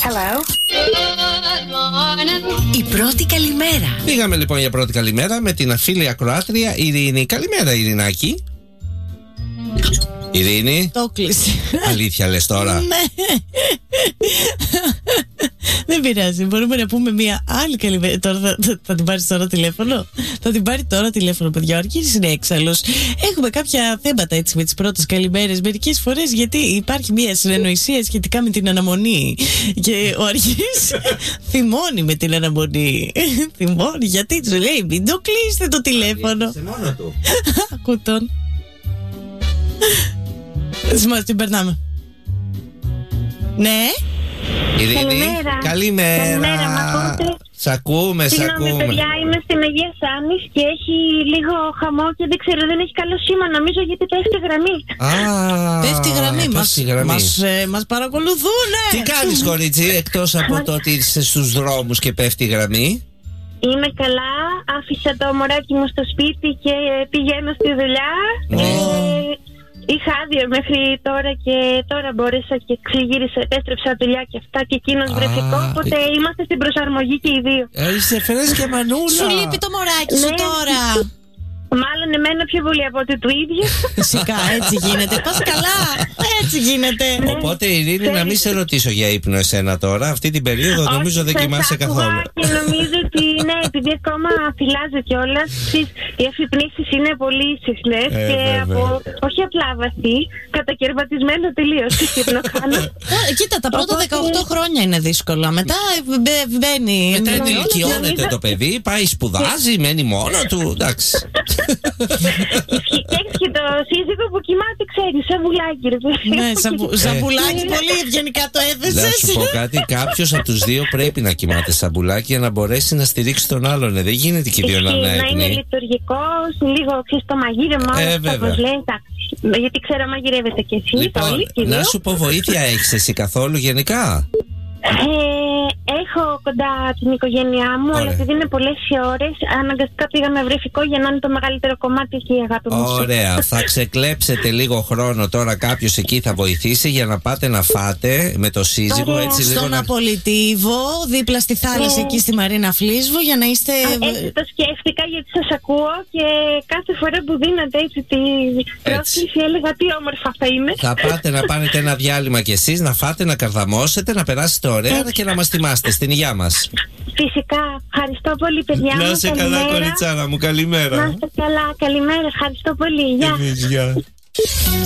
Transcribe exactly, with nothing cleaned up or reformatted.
Hello. Η πρώτη καλημέρα. Πήγαμε λοιπόν για πρώτη καλημέρα με την φίλη ακροάτρια Ειρήνη. Καλημέρα, Ειρηνάκη. Ειρήνη. Το κλείσε. Αλήθεια λες τώρα? Ναι. Δεν πειράζει, μπορούμε να πούμε μια άλλη καλημέρα. Τώρα θα, θα, θα την πάρει τώρα τηλέφωνο. Θα την πάρει τώρα τηλέφωνο, παιδιά. Ο Αρχής είναι έξαλλος. Έχουμε κάποια θέματα έτσι με τις πρώτες καλημέρες. Μερικές φορές γιατί υπάρχει μια συνεννοησία σχετικά με την αναμονή. Και ο Αρχής θυμώνει με την αναμονή. Θυμώνει γιατί του λέει μην το κλείσετε το τηλέφωνο. Σε μόνο του. Ακούτον. Μας την περνάμε. Ναι. Ειρήνη. Καλημέρα. Καλημέρα. Καλημέρα, μ' ακούτε? Σ' ακούμε, σ' Συγγνώμη, ακούμε. παιδιά, είμαι στην Αγία Σάνης και έχει λίγο χαμό και δεν ξέρω, δεν έχει καλό σήμα. Νομίζω γιατί πέφτει γραμμή. Α, Πέφτει η γραμμή μας. πέφτει η γραμμή. Μας, ε, μας παρακολουθούνε. Τι κάνεις, κορίτσι, εκτός από το ότι είσαι στους δρόμους και πέφτει η γραμμή? Είμαι καλά, άφησα το μωράκι μου στο σπίτι και πηγαίνω στη δουλειά. Ναι. Ε, είχα άδειο μέχρι τώρα και τώρα μπόρεσα και ξηγύρισα, επέστρεψα δουλειά και αυτά και εκείνος Α, βρεφικό, οπότε ε- είμαστε στην προσαρμογή και οι δύο. Ε, είσαι φρέσκια μανούλα. Σου λείπει το μωράκι σου Ναι. τώρα. Μάλλον εμένα πιο πολύ από ότι του ίδιου. Φυσικά έτσι γίνεται. Πας καλά. Έτσι γίνεται. Οπότε, Ειρήνη, να μην σε ρωτήσω για ύπνο εσένα τώρα. Αυτή την περίοδο νομίζω Όχι, δεν σας κοιμάσαι άκουγα καθόλου. Και νομίζω ότι ναι, επειδή ακόμα φυλάζω κιόλας, οι αφυπνήσεις είναι πολύ συχνές Ε, και βέβαια. από, όχι απλά βαθύ, κατακαιρματισμένο τελείως. Τι ύπνο κάνω. Ε, Κοίτα, τα πρώτα Οπότε- δεκαοκτώ χρόνια είναι δύσκολα. Μετά ε, μπε- μπαίνει. Μετά μπαίνει όλο. ενηλικιώνεται νομίζω- το παιδί, πάει σπουδάζει, μένει μόνο του. Εντάξει. Και έχεις και το σύζυγο που κοιμάται, ξέρεις, σαν βουλάκι. ρε παιδί. Ναι, σαμπου- Ε. σαμπουλάκι, πολύ ευγενικά το Να έθεσες. σου πω κάτι, κάποιος από τους δύο πρέπει να κοιμάται σαν μπουλάκι για να μπορέσει να στηρίξει τον άλλον. Ε, Δεν γίνεται και οι δύο να Ισχύει, είναι να είναι άϊπνοι. λειτουργικός, λίγο ξέρεις το μαγείρεμα, Ε, όλα αυτά, βέβαια. όπως λέει, εντάξει. Γιατί ξέρω μαγειρεύετε κι εσείς, Λοιπόν, όλοι και οι να δύο. σου πω, βοήθεια έχεις εσύ καθόλου γενικά? Ε, έχω κοντά την οικογένειά μου, Ωραία. αλλά επειδή είναι πολλές οι ώρες, αναγκαστικά πήγα με βρεφικό για να είναι το μεγαλύτερο κομμάτι και η αγάπη μου. Ωραία, θα ξεκλέψετε λίγο χρόνο τώρα, κάποιος εκεί θα βοηθήσει για να πάτε να φάτε με το σύζυγο, Ωραία. έτσι λίγο Στον να... Απολυτίβο, δίπλα στη θάλασσα, Ναι. εκεί στη Μαρίνα Φλίσβου, για να είστε. Έτσι το σκέφτηκα γιατί σας ακούω και κάθε φορά που δίνατε έτσι τη πρόσκληση έλεγα τι όμορφα θα είναι. Θα πάτε να πάρετε ένα διάλειμμα κι εσείς, να φάτε, να καρδαμώσετε, να περάσετε ωραία και να μας τιμάσετε στην υγειά μας. Φυσικά, ευχαριστώ πολύ παιδιά μου, Να είσαι καλά, καλημέρα. κοριτσάρα μου, καλημέρα. Να είστε καλά, καλημέρα, ευχαριστώ πολύ, γεια. Εμείς, γεια.